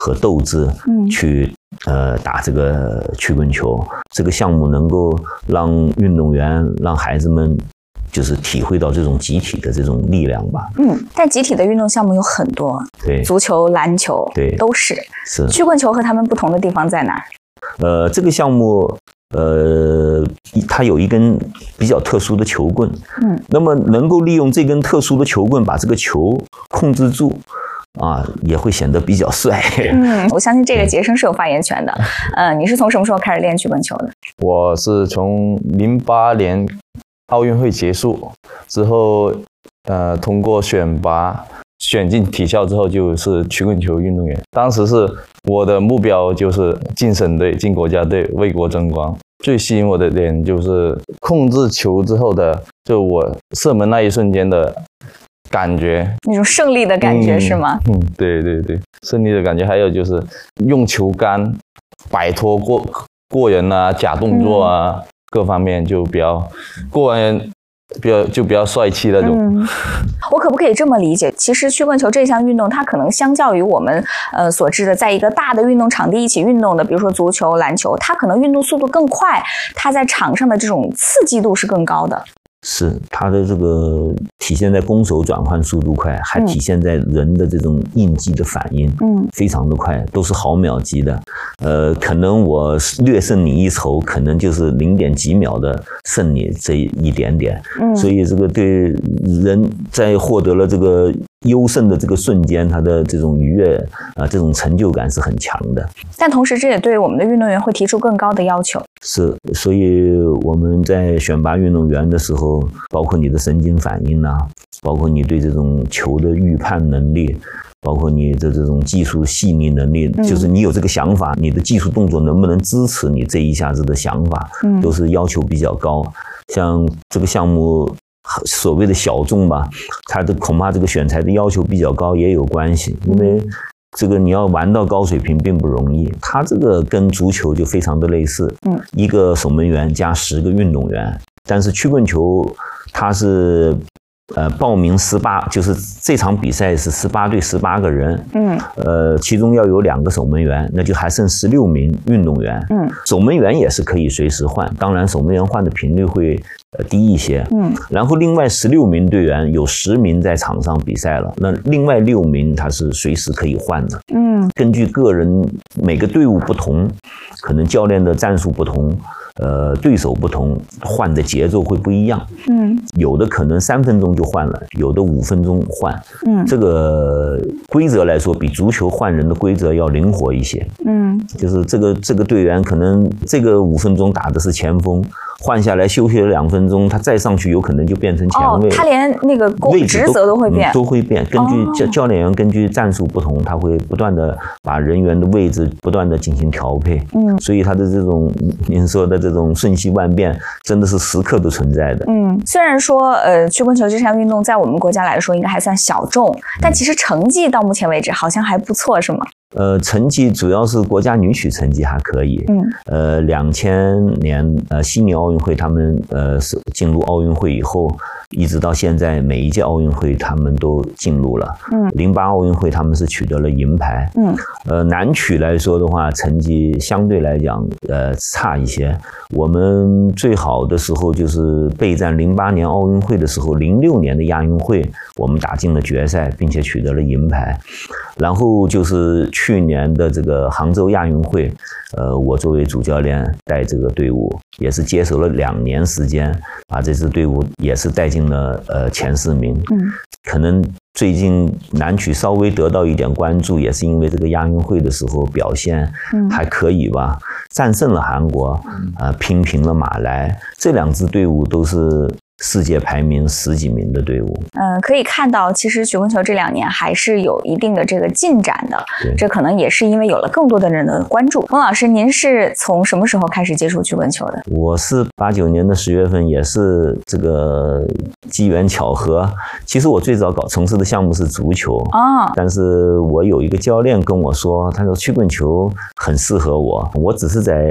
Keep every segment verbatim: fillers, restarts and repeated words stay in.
和斗志去、嗯、呃打这个曲棍球。这个项目能够让运动员、让孩子们就是体会到这种集体的这种力量吧。 嗯，但集体的运动项目有很多， 对， 足球、篮球， 对， 都是。 是。 曲棍球和他们不同的地方在哪儿？ 呃，这个项目，呃，它有一根比较特殊的球棍，嗯，那么能够利用这根特殊的球棍把这个球控制住。啊，也会显得比较帅。 嗯，我相信这个杰生是有发言权的。呃，你是从什么时候开始练曲棍球的？ 我是从零八年奥运会结束之后，呃，通过选拔选进体校之后，就是曲棍球运动员。当时是我的目标就是进省队、进国家队，为国争光。最吸引我的点就是控制球之后的，就我射门那一瞬间的感觉， 那种胜利的感觉、嗯、是吗？ 嗯，对对对，胜利的感觉。还有就是用球杆摆脱过过人啊、假动作啊、嗯，各方面就比较过人，比较就比较帅气那种。 嗯，我可不可以这么理解？其实曲棍球这项运动，它可能相较于我们呃所知的，在一个大的运动场地一起运动的，比如说足球、篮球，它可能运动速度更快，它在场上的这种刺激度是更高的。 是它的这个体现在攻守转换速度快，还体现在人的这种应激的反应，嗯，非常的快，都是毫秒级的。呃，可能我略胜你一筹，可能就是零点几秒的胜你这一点点。嗯，所以这个对人在获得了这个优胜的这个瞬间，他的这种愉悦啊、呃，这种成就感是很强的。 但同时，这也对我们的运动员会提出更高的要求。 是，所以我们在选拔运动员的时候，包括你的神经反应啊，包括你对这种球的预判能力，包括你的这种技术细腻能力，嗯、就是你有这个想法，你的技术动作能不能支持你这一下子的想法，嗯、都是要求比较高。像这个项目所谓的小众吧，它的恐怕这个选材的要求比较高也有关系，因为这个你要玩到高水平并不容易。它这个跟足球就非常的类似，嗯，一个守门员加十个运动员，但是曲棍球它是呃报名十八，就是这场比赛是十八对十八个人，嗯，呃，其中要有两个守门员，那就还剩十六名运动员，嗯，守门员也是可以随时换，当然守门员换的频率会呃低一些，嗯，然后另外十六名队员有十名在场上比赛了，那另外六名他是随时可以换的，嗯，根据个人每个队伍不同，可能教练的战术不同。呃，对手不同，换的节奏会不一样。嗯，有的可能三分钟就换了，有的五分钟换。嗯，这个规则来说，比足球换人的规则要灵活一些。嗯，就是这个这个队员可能这个五分钟打的是前锋，换下来休息了两分钟，他再上去有可能就变成前卫。 哦，他连那个职责都会变， 嗯、都会变。根据教教练员根据战术不同，他会不断的把人员的位置不断的进行调配。嗯，所以他的这种您说的这种瞬息万变，真的是时刻都存在的。 嗯，虽然说呃曲棍球这项运动在我们国家来说应该还算小众，但其实成绩到目前为止好像还不错，是吗？ 呃，成绩主要是国家女曲成绩还可以。嗯，呃，两千年呃悉尼奥运会他们呃是进入奥运会以后，一直到现在每一届奥运会他们都进入了。嗯，零八奥运会他们是取得了银牌。嗯，呃，男曲来说的话，成绩相对来讲呃差一些。我们最好的时候就是备战零八年奥运会的时候，零六年的亚运会我们打进了决赛，并且取得了银牌。然后就是去年的这个杭州亚运会，呃，我作为主教练带这个队伍，也是接手了两年时间，把这支队伍也是带进了呃前四名。嗯，可能最近男曲稍微得到一点关注，也是因为这个亚运会的时候表现还可以吧，战胜了韩国，呃，拼平了马来，这两支队伍都是世界排名十几名的队伍。 嗯、呃，可以看到，其实曲棍球这两年还是有一定的这个进展的。这可能也是因为有了更多的人的关注。翁老师，您是从什么时候开始接触曲棍球的？ 我是八九年的十月份，也是这个机缘巧合。其实我最早搞从事的项目是足球啊、哦，但是我有一个教练跟我说，他说曲棍球很适合我，我只是在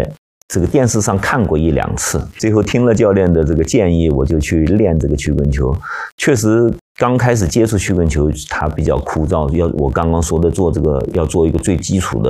这个电视上看过一两次，最后听了教练的这个建议，我就去练这个曲棍球。确实，刚开始接触曲棍球，它比较枯燥，要我刚刚说的做这个，要做一个最基础的